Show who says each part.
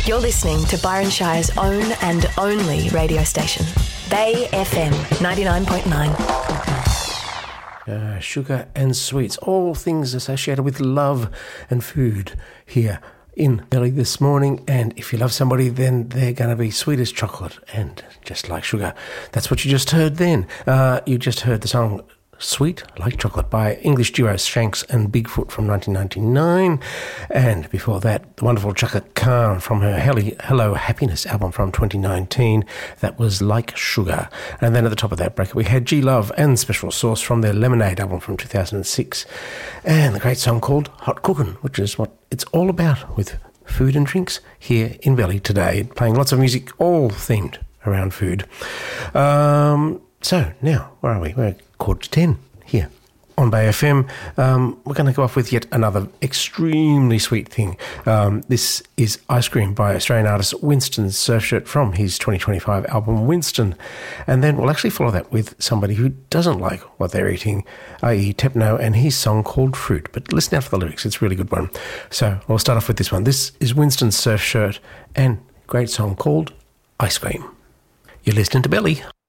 Speaker 1: You're listening to Byron Shire's own and only radio station, Bay FM 99.9.
Speaker 2: Sugar and sweets, all things associated with love and food here in Belly this morning. And if you love somebody, then they're going to be sweet as chocolate and just like sugar. That's what you just heard then. You just heard the song Sweet Like Chocolate by English duo Shanks and Bigfoot from 1999. And before that, the wonderful Chaka Khan from her Hello Happiness album from 2019. That was Like Sugar. And then at the top of that bracket, we had G-Love and Special Sauce from their Lemonade album from 2006. And the great song called Hot Cookin', which is what it's all about with food and drinks here in Belly today. Playing lots of music, all themed around food. So now, where are we? We're 9:45 here on Bay FM. We're going to go off with yet another extremely sweet thing. This is Ice Cream by Australian artist Winston Surfshirt from his 2025 album Winston. And then we'll actually follow that with somebody who doesn't like what they're eating, i.e. Tepno, and his song called Fruit. But listen out for the lyrics, it's a really good one. So we'll start off with this one. This is Winston Surfshirt and a great song called Ice Cream. You're listening to Belly.